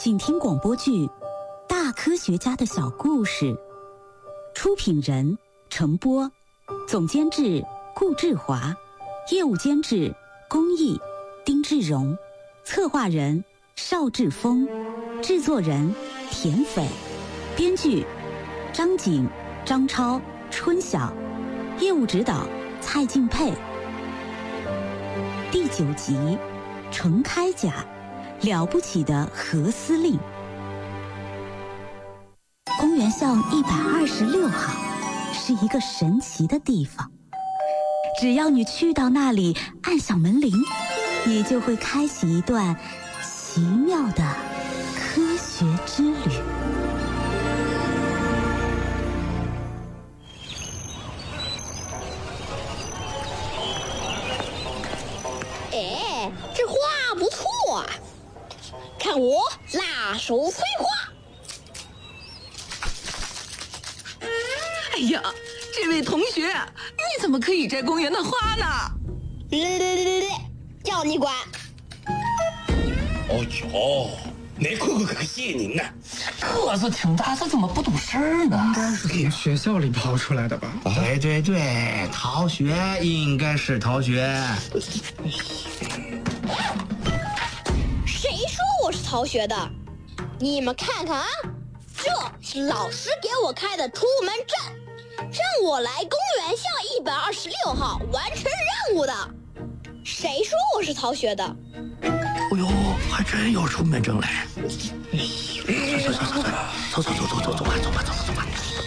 请听广播剧《大科学家的小故事》，出品人程波，总监制顾志华，业务监制龚毅、丁志荣，策划人邵志峰，制作人田斐，编剧张景、张超、春晓，业务指导蔡敬佩。第9集，程开甲，了不起的何司令。公园巷126号是一个神奇的地方，只要你去到那里，按响门铃，你就会开启一段奇妙的科学之旅。 哎，这花不错啊！看我辣手摧花！ 哎呀，这位同学，你怎么可以摘公园的花呢？ 叫你管！ 哦哟，你看看这个仙人呐， 个子挺大，他怎么不懂事儿呢？ 应该是从学校里跑出来的吧？ 对，逃学应该是逃学。 谁说我是逃学的？你们看看啊，这是老师给我开的出门证，让我来公园巷126号完成任务的。谁说我是逃学的？ 哎呦，还真有出门证来！走吧。